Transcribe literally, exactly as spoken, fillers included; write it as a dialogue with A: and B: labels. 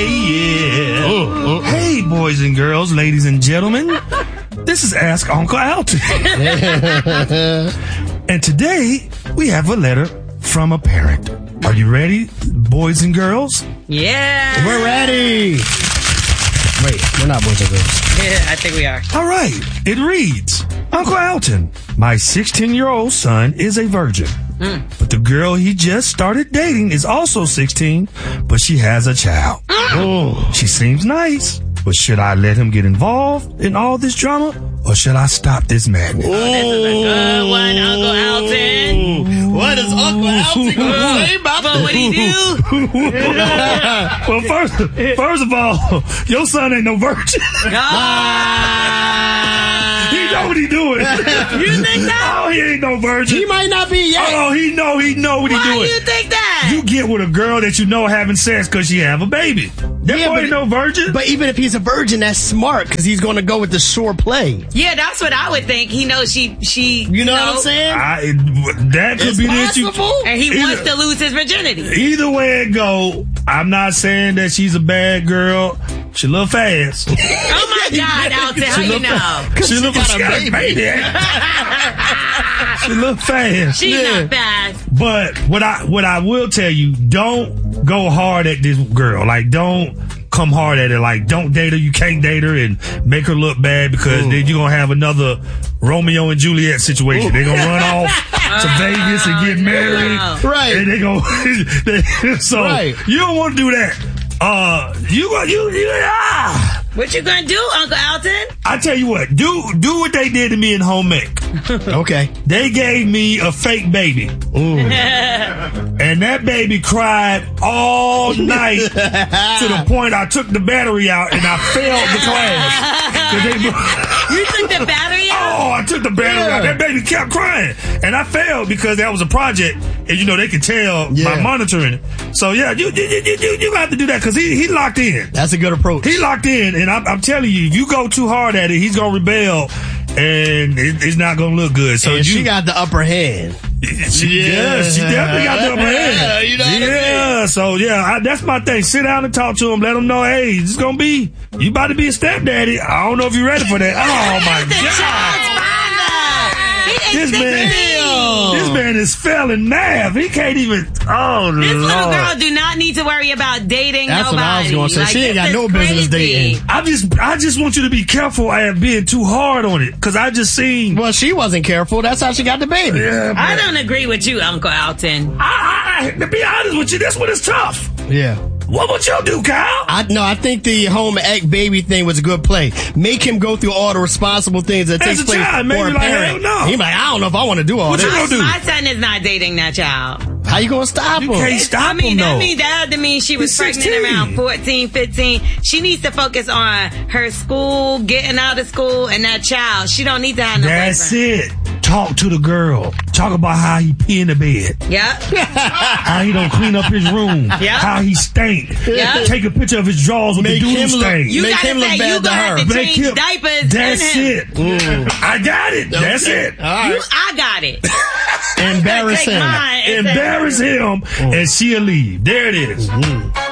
A: yeah. Oh, oh. Hey, boys and girls, ladies and gentlemen. This is Ask Uncle Alton. And today, we have a letter from a parent. Are you ready, boys and girls?
B: Yeah.
C: We're ready. Wait, we're not boys and girls.
B: Yeah, I think we are.
A: All right. It reads, Uncle Alton, my sixteen-year-old son is a virgin. Mm. But the girl he just started dating is also sixteen, but she has a child. Oh. She seems nice, but should I let him get involved in all this drama, or should I stop this madness?
B: Oh, this is a good one, Uncle Alton.
C: What is Uncle Alton going to say about
B: But what he do?
A: Well, first, first of all, your son ain't no virgin.
B: Ah.
A: He know what he doing.
B: You think that?
A: Oh, he ain't no virgin.
C: He might not be yet.
A: Oh, he know, he know what he
B: Why
A: doing.
B: Why you think that?
A: You get with a girl that you know having sex because she have a baby. That
C: Yeah,
A: boy
C: but-
A: ain't no virgin.
C: But even if he's a virgin, that's smart because he's going to go with the sure play.
B: Yeah, that's what I would think. He knows she, she.
C: You know, what I'm saying?
A: I, it, that could
C: It's
A: be the issue.
C: possible.
B: And he
A: Either-
B: wants to lose his virginity.
A: Either way it go, I'm not saying that she's a bad girl. She a little fast.
B: Oh my God, Alton, how you know?
A: She,
C: she
A: look
C: got
A: she
C: a
A: got a
C: baby.
A: baby. She look fast.
B: She's
C: Yeah.
B: not fast.
A: But what I what I will tell you, don't go hard at this girl. Like, don't come hard at her. Like, don't date her. You can't date her and make her look bad because
C: Ooh.
A: then you're gonna have another Romeo and Juliet situation. They're gonna run off to Vegas and get married.
B: wow.
C: Right.
A: And they go. So
C: Right.
A: you don't want to do that. Uh, you go. You, you ah.
B: What you gonna do, Uncle Alton?
A: I tell you what. Do do what they did to me in home ec.
C: Okay.
A: They gave me a fake baby. And that baby cried all night to the point I took the battery out and I failed the class. 'Cause they-
B: You took the battery out?
A: Oh, I took the battery
C: Yeah.
A: out. That baby kept crying. And I failed because that was a project. And, you know, they could tell
C: Yeah.
A: by monitoring it. So, yeah, you you you, you, you got to do that because he, he locked in.
C: That's a good approach.
A: He locked in. And I'm, I'm telling you, if you go too hard at it, he's going to rebel. And it, it's not going to look good. So
C: and
A: you,
C: she got the upper hand.
A: She, yeah, she definitely got the upper hand.
C: You know what I
A: yeah,
C: mean?
A: so yeah, I, that's my thing. Sit down and talk to him. Let him know, hey, this is gonna be, you about to be a stepdaddy. I don't know if you're ready for that. Oh my
B: The child's
A: God.
B: father. He
A: This
B: ain't
A: man,
B: sixteen.
A: this man is failing math. He can't even, oh
B: This little
A: Lord.
B: girl do not need to worry about dating
C: That's what
B: nobody.
C: I was gonna say.
B: Like,
C: She ain't
B: this
C: got
B: is
C: no business
B: crazy.
C: dating.
A: I just, I just want you to be careful at being too hard on it. Cause I just seen,
C: Well, she wasn't careful. That's how she got the baby.
A: yeah,
B: I
A: man.
B: don't agree with you, Uncle Alton.
A: I, I, to be honest with you, this one is tough.
C: Yeah.
A: What would you do, Kyle?
C: I no, I think the home ec baby thing was a good play. Make him go through all the responsible things that
A: As
C: takes
A: a
C: place
A: child,
C: for
A: maybe
C: a
A: like,
C: parent.
A: hell no.
C: He like, I don't know if I want to do all
A: What you
C: this.
A: gonna do?
B: My son is not dating that child.
C: How you gonna stop
A: You
C: him?
A: can't stop
B: I mean,
A: him,
B: that
A: though.
B: means that had to mean she was
A: He's
B: pregnant
A: sixteen.
B: around fourteen, fifteen. She needs to focus on her school, getting out of school, and that child. She don't need to have no
A: That's
B: boyfriend.
A: it. Talk to the girl. Talk about how he pee in the bed.
B: Yep.
A: How he don't clean up his room.
B: Yeah.
A: How he stink.
B: Yeah.
A: Take a picture of his drawers with
C: Make
A: the
C: him
A: doodle
C: look-
A: stain.
B: You
C: Make
B: gotta
C: him look
B: say
C: bad
B: you
C: to
B: gonna have
C: her.
B: to
A: Make
B: change
A: him-
B: diapers.
A: That's
B: and him.
A: it. I got it. That's
C: Okay.
A: it.
C: All right.
B: You, I got it.
C: Embarrass
B: Take
C: him.
B: mine and say-
A: Embarrass him and she'll leave. There it is.